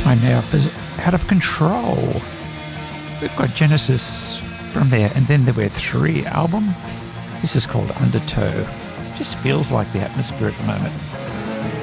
timeline now for Out of Control. We've got Genesis from there, and then there were 3 album. This is called Undertow. Just feels like the atmosphere at the moment.